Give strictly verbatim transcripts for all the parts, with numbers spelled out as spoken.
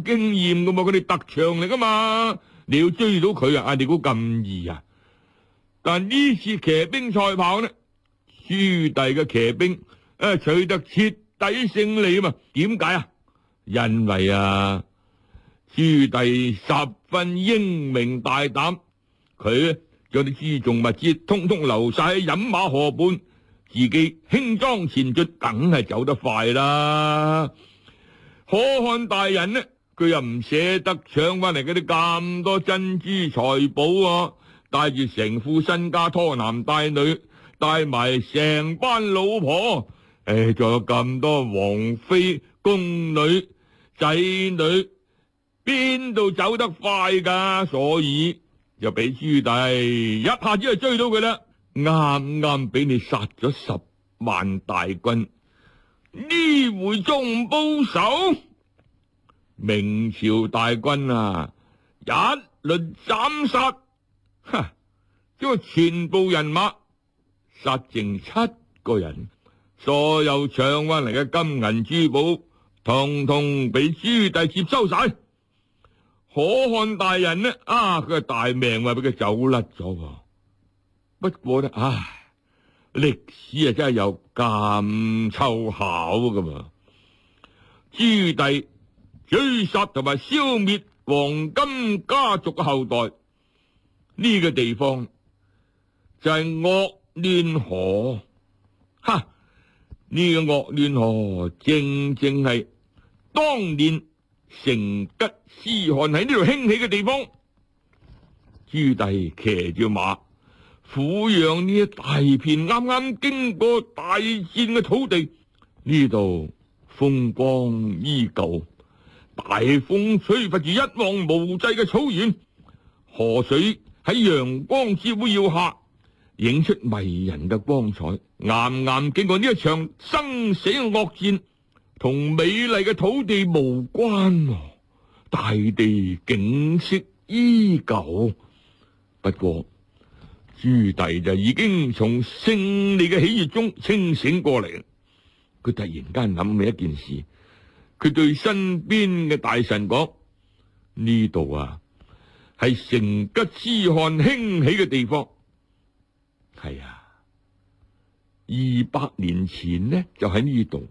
經驗噶嘛，佢哋特長嚟噶嘛，你要追到佢啊，你估咁易啊？但呢次騎兵賽跑呢，朱棣嘅騎兵誒取得徹底勝利啊嘛？點解啊？因為啊，朱棣十分英明大膽，佢將啲贓重物資通通留晒喺飲馬河畔，自己輕裝前進，梗係走得快啦。可汗大人呢，佢又唔捨得搶翻嚟嗰啲咁多珍珠財寶啊，帶住成副身家拖男帶女，帶埋成班老婆，誒，仲有咁多王妃宮女仔女，邊度走得快噶？所以就俾朱棣一下子就追到佢啦，啱啱俾你殺咗十萬大軍，呢回仲唔報仇？明朝大軍啊，一輪斬殺，哈，將全部人馬殺剩七個人，所有搶翻嚟嘅金銀珠寶，通通俾朱棣接收晒。可汗大人呢？啊，佢嘅大命話俾佢走甩咗。不過呢，唉，歷史啊真係有咁湊巧噶嘛。朱棣追殺同埋消滅黃金家族嘅後代，呢、這個地方就係岳亂河。哈！呢、這個岳亂河正正係當年成吉思汗喺呢度興起嘅地方。朱棣騎住馬，撫養呢一大片啱啱經過大戰嘅土地，呢度風光依舊，大風吹拂住一望無際嘅草原，河水喺陽光照耀下映出迷人嘅光彩。啱啱經過呢一場生死嘅惡戰，同美麗嘅土地無關，大地景色依舊。不過朱棣就已經從勝利嘅喜悅中清醒過嚟，佢突然間諗起一件事，佢對身邊嘅大臣講：呢度啊係成吉思汗興起嘅地方。係啊，二百年前呢就喺呢度，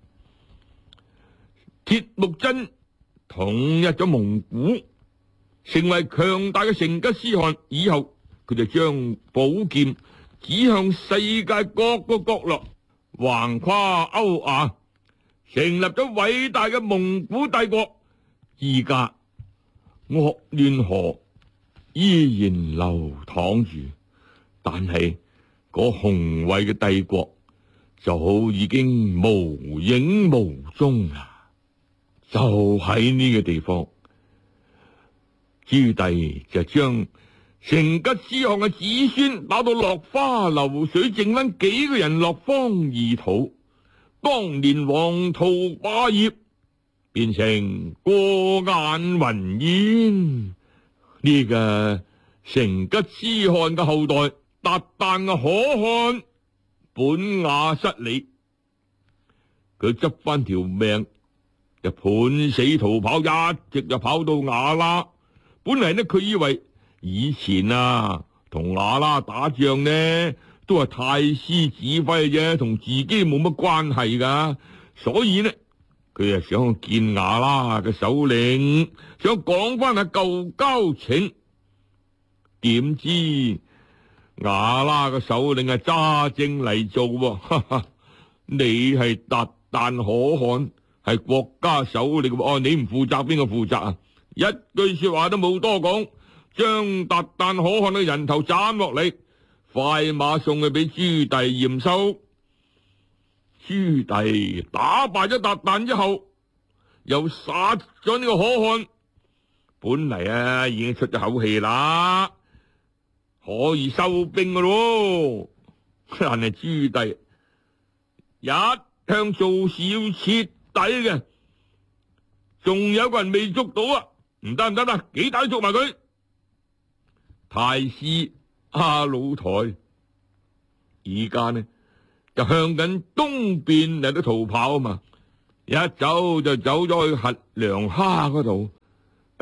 鐵木真統一咗蒙古，成為強大嘅成吉思汗以後，佢就將寶劍指向世界各個角落，橫跨歐亞，成立咗偉大嘅蒙古帝國。而家岳亂河依然流淌住，但係嗰宏偉嘅帝國就已經無影無蹤啦。就喺呢個地方，朱棣就將成吉思汗嘅子孫打到落花流水，剩翻幾個人落荒而逃，當年黃土霸業變成過眼雲煙。呢個成吉思汗嘅後代韃靼嘅可汗本雅失理，佢執翻條命就半死逃跑，一直就跑到瓦剌。本嚟呢，佢以為以前啊同瓦剌打仗呢都係太師指揮嘅啫，同自己冇乜關係噶，所以呢佢啊想見瓦剌嘅首領，想講翻下舊交情。點知瓦剌嘅首領係揸正嚟做喎，哈哈，你係韃靼可汗，係國家首領，哦，你唔負責邊個負責啊？一句說話都冇多講，將韃靼可汗嘅人頭斬落嚟，快馬送去俾朱棣驗收。朱棣打敗咗韃靼之後，又殺咗呢個可汗，本嚟啊已經出咗口氣啦，可以收兵噶咯。但係朱棣一向做事要徹底嘅，仲有個人未捉到啊！唔得唔得啦，幾大都捉埋佢。太師阿魯台而家呢就向緊東邊嚟到逃跑啊嘛，一走就走咗去核良哈嗰度。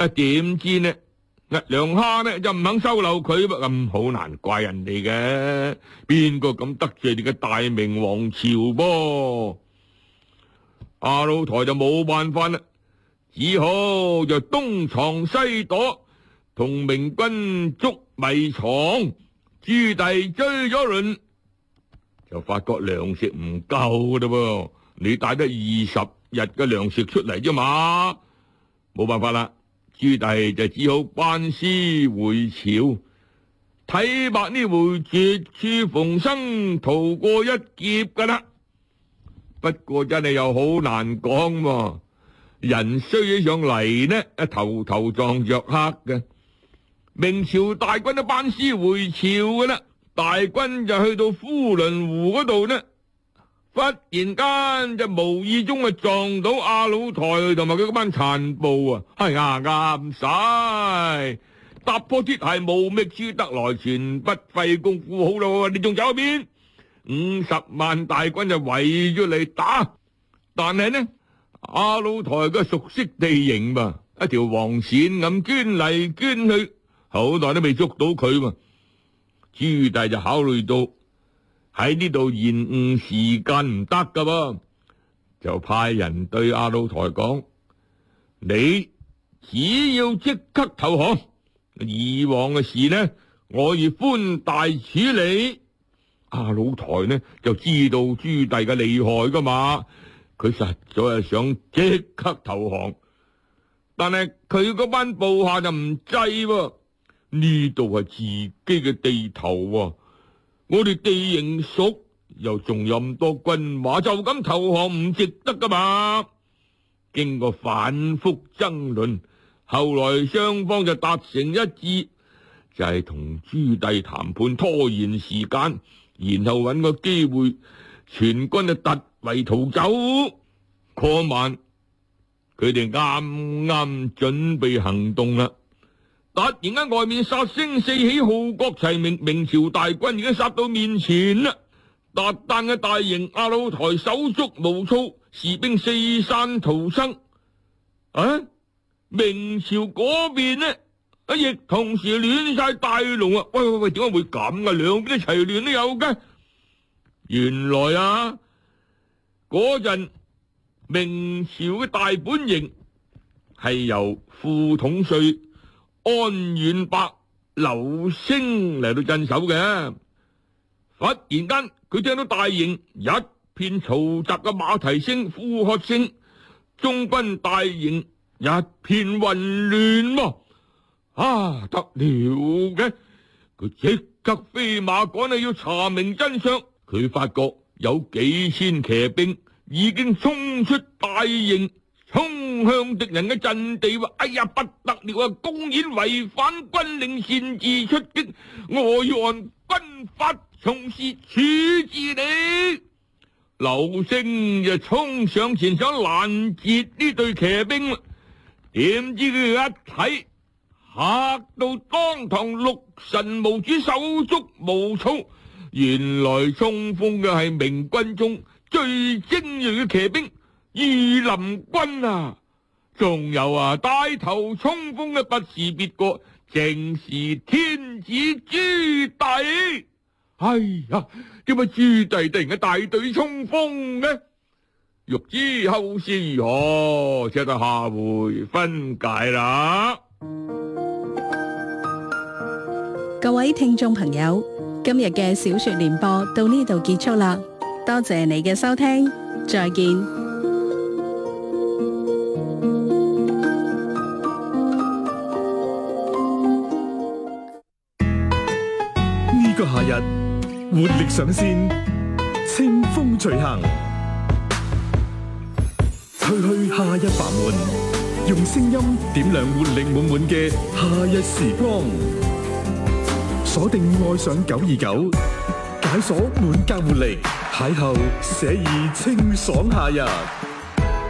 啊，點知呢？阿梁蝦呢就唔肯收留佢，咁好難怪人哋嘅，邊個咁得罪你嘅大明王朝噃？阿魯台就冇辦法啦，只好就東藏西躲，同明軍捉迷藏。朱棣追咗輪，就發覺糧食唔夠啦噃，你帶得二十日嘅糧食出嚟啫嘛，冇辦法啦。朱棣就只好班師回朝，睇白呢回絕處逢生，逃過一劫噶啦。不過真係又好難講喎，人衰起上嚟呢，一頭頭撞着黑嘅。明朝大軍都班師回朝噶啦，大軍就去到呼倫湖嗰度呢，忽然間就無意中啊撞到阿魯台同埋佢嗰班殘部啊，係啊啱晒，踏破鐵鞋無覓處，得來全不費功夫。好咯，你仲走去邊？五十萬大軍就圍咗嚟打，但係呢阿魯台嘅熟悉地形嘛，一條黃線咁捐嚟捐去，好耐都未捉到佢嘛。朱棣就考慮到喺呢度延誤時間唔得噶噃，就派人對阿魯台講：你只要即刻投降，以往嘅事呢，我以寬大處理。阿魯台呢就知道朱棣嘅厲害噶嘛，佢實在係想即刻投降，但係佢嗰班部下就唔制喎。呢度係自己嘅地頭啊，我哋地形熟，又仲有咁多軍馬，就咁投降唔值得噶嘛。經過反覆爭論，後來雙方就達成一致，就係同朱棣談判，拖延時間，然後揾個機會全軍就突圍逃走。嗰晚佢哋啱啱準備行動啦，突然間外面殺聲四起，號角齊鳴，明朝大軍已經殺到面前啦。達旦嘅大營阿魯台手足無措，士兵四散逃生。啊，明朝嗰邊呢，啊亦同時亂晒大龍啊！喂喂喂，點解會咁啊？兩邊都齊亂都有嘅。原來啊，嗰陣明朝嘅大本營係由副統帥安遠伯劉升嚟到鎮守嘅。忽然間佢聽到大營一片嘈雜嘅馬蹄聲、呼喝聲，中軍大營一片混亂喎。啊，得了嘅，佢即刻飛馬趕去要查明真相。佢發覺有幾千騎兵已經衝出大營，衝向敵人嘅陣地。話哎呀，不得了啊！公然違反軍令，擅自出擊，我要按軍法從事處置你。劉升就衝上前想攔截呢隊騎兵，點知佢一睇，嚇到當堂六神無主，手足無措。原來衝鋒嘅係明軍中最精銳嘅騎兵御林軍啊！仲有啊，帶頭衝鋒嘅不是別個，正是天子朱棣。哎呀，點解朱棣突然嘅大隊衝鋒呢？欲知後事如何，且待下回分解啦。 各位聽眾朋友，今日嘅小說聯播到呢度結束啦，多謝你嘅收聽，再見。 呢個夏日活力上線，清風隨行，吹去夏日煩悶，用聲音點亮活力滿滿嘅夏日時光。鎖定愛上九二九，解鎖滿格活力，邂逅寫意清爽夏日。